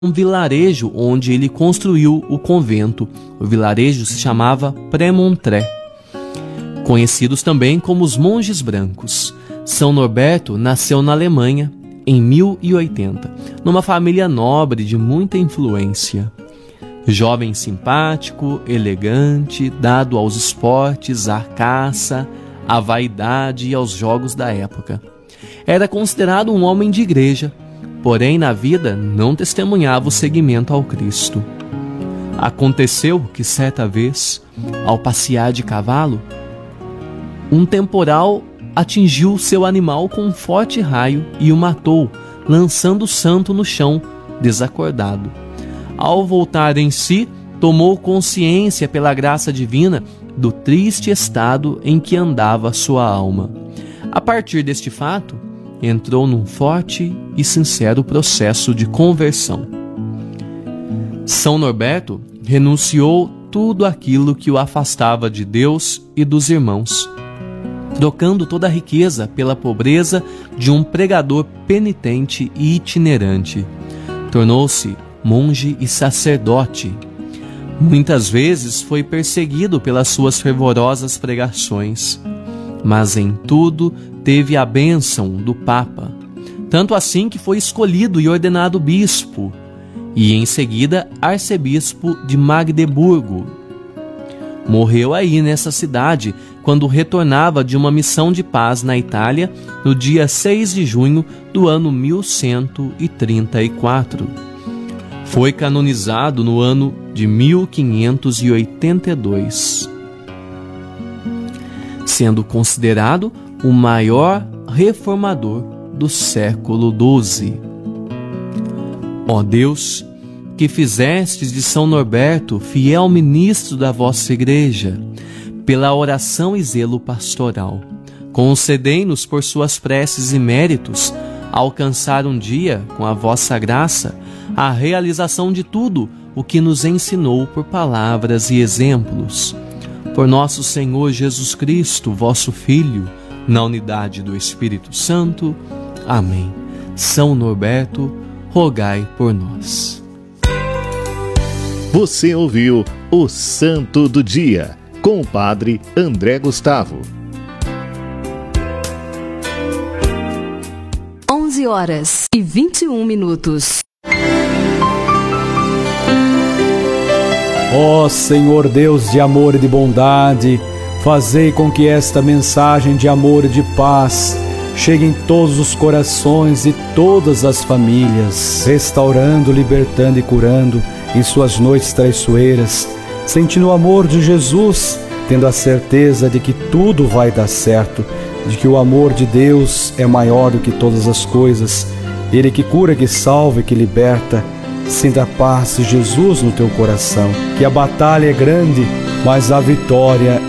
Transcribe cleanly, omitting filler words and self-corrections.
um vilarejo onde ele construiu o convento. O vilarejo se chamava Prémontré, conhecidos também como os Monges Brancos. São Norberto nasceu na Alemanha em 1080, numa família nobre de muita influência. Jovem simpático, elegante, dado aos esportes, à caça, à vaidade e aos jogos da época. Era considerado um homem de igreja, porém na vida não testemunhava o seguimento ao Cristo. Aconteceu que certa vez, ao passear de cavalo, um temporal atingiu seu animal com um forte raio e o matou, lançando o santo no chão, desacordado. Ao voltar em si, tomou consciência pela graça divina do triste estado em que andava sua alma. A partir deste fato, entrou num forte e sincero processo de conversão. São Norberto renunciou tudo aquilo que o afastava de Deus e dos irmãos, trocando toda a riqueza pela pobreza de um pregador penitente e itinerante. Tornou-se monge e sacerdote. Muitas vezes foi perseguido pelas suas fervorosas pregações, mas em tudo teve a bênção do Papa, tanto assim que foi escolhido e ordenado bispo, e em seguida arcebispo de Magdeburgo. Morreu aí nessa cidade quando retornava de uma missão de paz na Itália no dia 6 de junho do ano 1134. Foi canonizado no ano de 1582, sendo considerado o maior reformador do século XII. Ó Deus, que fizestes de São Norberto fiel ministro da vossa Igreja, pela oração e zelo pastoral, concedei-nos por suas preces e méritos alcançar um dia, com a vossa graça, a realização de tudo o que nos ensinou por palavras e exemplos. Por nosso Senhor Jesus Cristo, vosso Filho, na unidade do Espírito Santo. Amém. São Norberto, rogai por nós. Você ouviu o Santo do Dia, com o Padre André Gustavo. 11h21. Ó Senhor Deus de amor e de bondade, fazei com que esta mensagem de amor e de paz chegue em todos os corações e todas as famílias, restaurando, libertando e curando em suas noites traiçoeiras, sentindo o amor de Jesus, tendo a certeza de que tudo vai dar certo, de que o amor de Deus é maior do que todas as coisas, Ele que cura, que salva e que liberta. Sinta a paz de Jesus no teu coração, que a batalha é grande, mas a vitória